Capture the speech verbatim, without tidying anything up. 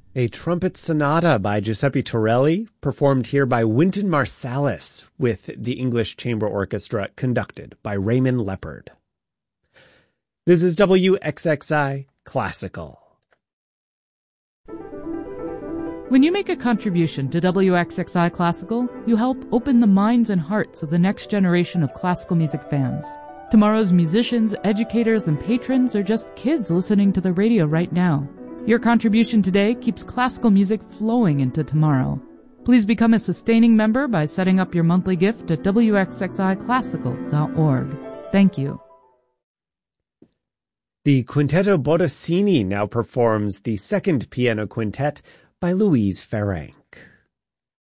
A trumpet sonata by Giuseppe Torelli, performed here by Wynton Marsalis with the English Chamber Orchestra, conducted by Raymond Leopard. This is W X X I Classical. When you make a contribution to W X X I Classical, you help open the minds and hearts of the next generation of classical music fans. Tomorrow's musicians, educators, and patrons are just kids listening to the radio right now. Your contribution today keeps classical music flowing into tomorrow. Please become a sustaining member by setting up your monthly gift at W X X I classical dot org. Thank you. The Quintetto Bottesini now performs the second piano quintet by Louise Farang.